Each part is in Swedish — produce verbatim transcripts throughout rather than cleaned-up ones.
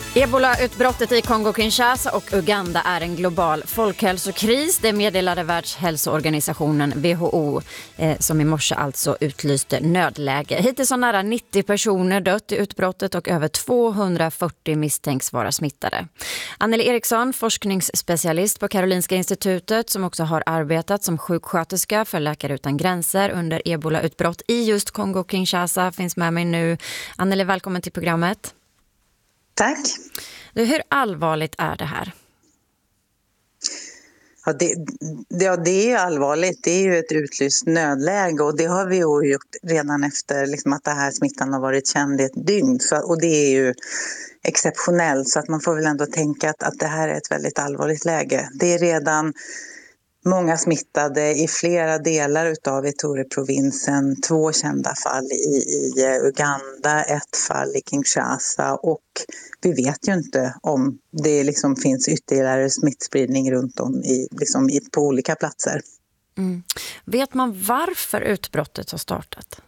Ebola-utbrottet i Kongo-Kinshasa och Uganda är en global folkhälsokris. Det meddelade Världshälsoorganisationen W H O eh, som i morse alltså utlyste nödläge. Hittills har nära nittio personer dött i utbrottet och över tvåhundrafyrtio misstänks vara smittade. Anneli Eriksson, forskningsspecialist på Karolinska institutet som också har arbetat som sjuksköterska för Läkare utan gränser under Ebola-utbrott i just Kongo-Kinshasa, finns med mig nu. Anneli, välkommen till programmet. Tack. Hur allvarligt är det här? Ja det, ja, det är allvarligt. Det är ju ett utlyst nödläge och det har vi ju gjort redan efter liksom, att det här smittan har varit känd i ett dygn. Så, och det är ju exceptionellt, så att man får väl ändå tänka att, att det här är ett väldigt allvarligt läge. Det är redan många smittade i flera delar utav Ituri-provinsen, två kända fall i, i Uganda, ett fall i Kinshasa, och vi vet ju inte om det liksom finns ytterligare smittspridning runt om i, liksom i, på olika platser. Mm. Vet man varför utbrottet har startat?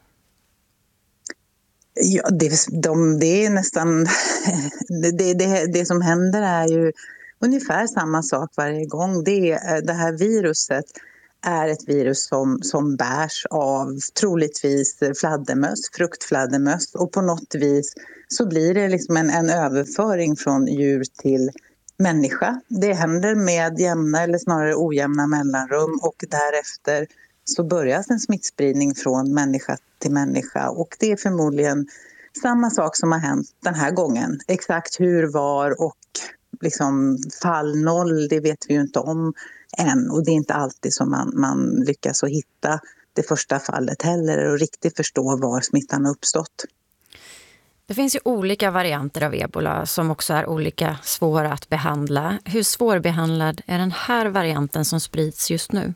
Ja, det, de, det är nästan det, det, det som händer är ju ungefär samma sak varje gång. Det, det här viruset är ett virus som, som bärs av troligtvis fladdermöss, fruktfladdermöss, och på något vis så blir det liksom en, en överföring från djur till människa. Det händer med jämna eller snarare ojämna mellanrum och därefter så börjar en smittspridning från människa till människa, och det är förmodligen samma sak som har hänt den här gången. Exakt hur, var och liksom fall noll, det vet vi ju inte om än, och det är inte alltid som man, man lyckas att hitta det första fallet heller och riktigt förstå var smittan har uppstått. Det finns ju olika varianter av ebola som också är olika svåra att behandla. Hur svårbehandlad är den här varianten som sprids just nu?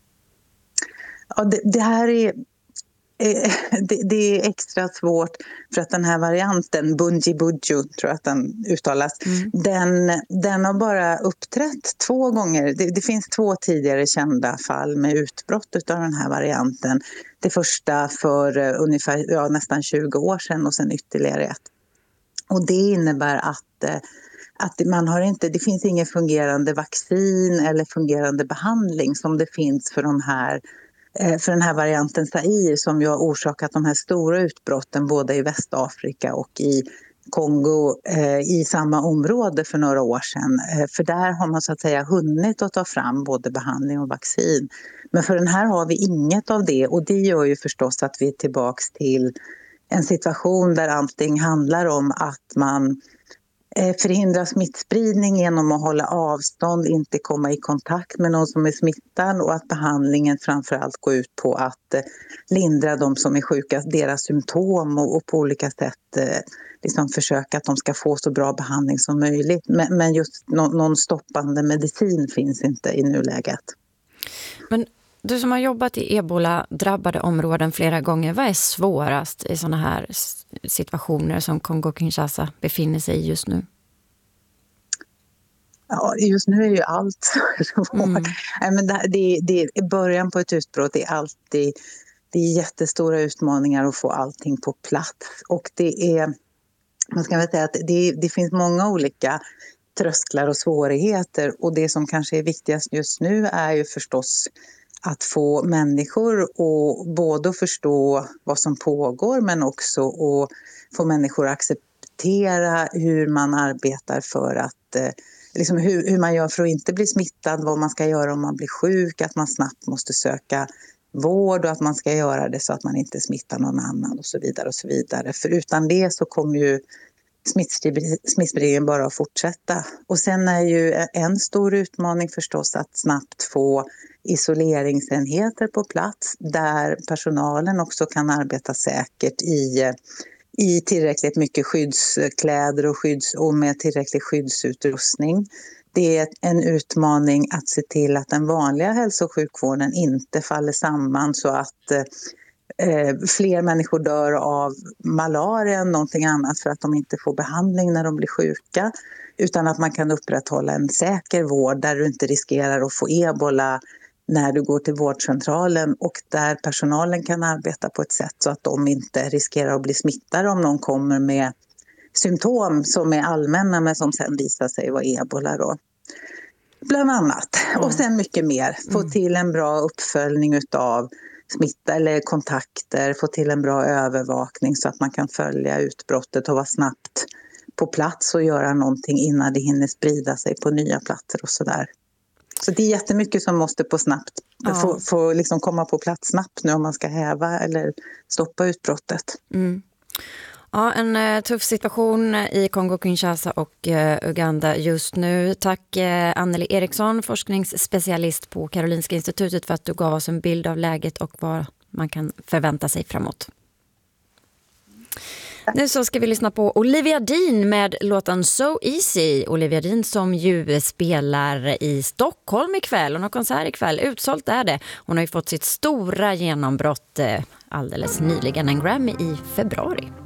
Ja, det, det här är Det, det är extra svårt för att den här varianten, Bundibugyo tror jag att den uttalas, mm. den, den har bara uppträtt två gånger. Det, det finns två tidigare kända fall med utbrott av den här varianten. Det första för ungefär ja, nästan tjugo år sedan och sen ytterligare ett. Och det innebär att att man har inte, det finns ingen fungerande vaccin eller fungerande behandling som det finns för de här för den här varianten Zaire som ju har orsakat de här stora utbrotten både i Västafrika och i Kongo eh, i samma område för några år sedan. Eh, för där har man så att säga hunnit att ta fram både behandling och vaccin. Men för den här har vi inget av det, och det gör ju förstås att vi är tillbaks till en situation där allting handlar om att man förhindra smittspridning genom att hålla avstånd, inte komma i kontakt med någon som är smittad, och att behandlingen framförallt går ut på att lindra de som är sjuka, deras symptom, och, och på olika sätt liksom försöka att de ska få så bra behandling som möjligt. Men, men just någon, någon stoppande medicin finns inte i nuläget. Men du som har jobbat i ebola-drabbade områden flera gånger, vad är svårast i sådana här situationer som Kongo-Kinshasa befinner sig i just nu? Ja, just nu är ju allt svårt. Mm. Nej, men det, det, det, början på ett utbrott är alltid det är jättestora utmaningar att få allting på plats. Och det är, man ska väl säga att det, det finns många olika trösklar och svårigheter. Och det som kanske är viktigast just nu är ju förstås att få människor att både förstå vad som pågår, men också att få människor att acceptera hur man arbetar för att, liksom hur, hur man gör för att inte bli smittad, vad man ska göra om man blir sjuk, att man snabbt måste söka vård och att man ska göra det så att man inte smittar någon annan och så vidare och så vidare. För utan det så kommer ju smittspridningen bara att fortsätta. Och sen är ju en stor utmaning förstås att snabbt få isoleringsenheter på plats där personalen också kan arbeta säkert i, i tillräckligt mycket skyddskläder och, skydds, och med tillräcklig skyddsutrustning. Det är en utmaning att se till att den vanliga hälso- och sjukvården inte faller samman så att eh, fler människor dör av malaria än någonting annat för att de inte får behandling när de blir sjuka. Utan att man kan upprätthålla en säker vård där du inte riskerar att få ebola när du går till vårdcentralen, och där personalen kan arbeta på ett sätt så att de inte riskerar att bli smittade om någon kommer med symptom som är allmänna men som sen visar sig vara ebola då. Bland annat. Mm. Och sen mycket mer. Få mm. till en bra uppföljning utav smitta eller kontakter. Få till en bra övervakning så att man kan följa utbrottet och vara snabbt på plats och göra någonting innan det hinner sprida sig på nya platser och sådär. Så det är jättemycket som måste på snabbt, ja. få, få liksom komma på plats snabbt nu om man ska häva eller stoppa utbrottet. Mm. Ja, en uh, tuff situation i Kongo-Kinshasa och uh, Uganda just nu. Tack uh, Anneli Eriksson, forskningsspecialist på Karolinska institutet, för att du gav oss en bild av läget och vad man kan förvänta sig framåt. Nu så ska vi lyssna på Olivia Dean med låten So Easy. Olivia Dean som ju spelar i Stockholm ikväll. Hon har konsert ikväll. Utsålt är det. Hon har ju fått sitt stora genombrott alldeles nyligen, en Grammy i februari.